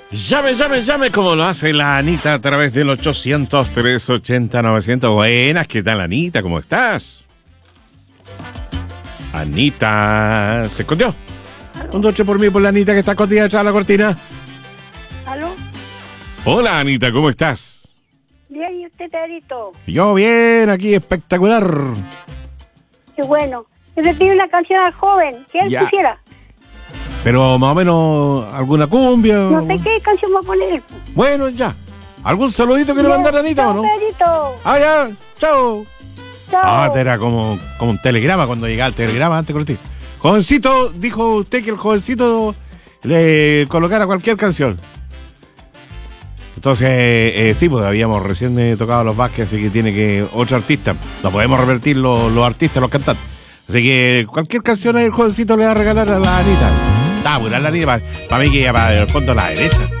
Llame, llame, llame como lo hace la Anita a través del 800-380-900. Buenas, ¿qué tal, Anita? ¿Cómo estás? Anita, ¿se escondió? Un doche por mí, por la Anita que está escondida echada a la cortina. ¿Aló? Hola, Anita, ¿cómo estás? Bien, ¿y usted, Pedrito? Yo bien, aquí, espectacular. Qué bueno. Yo le pido una canción al joven, que él Ya. quisiera. Pero más o menos alguna cumbia. No sé qué canción va a poner. Bueno, ya. ¿Algún saludito quiere mandar, Anita, o no? Pedrito. Ah, ya, chao. Chao. Ah, era como un telegrama cuando llegaba el telegrama antes con usted. Jovencito, dijo usted que el jovencito le colocara cualquier canción. Entonces, sí, pues habíamos recién tocado los Vázquez, así que tiene que otro artista. No podemos revertir los artistas, los cantantes. Así que cualquier canción ahí el jovencito le va a regalar a la Anita. Está buena la Anita, para mí que ya para el fondo la derecha.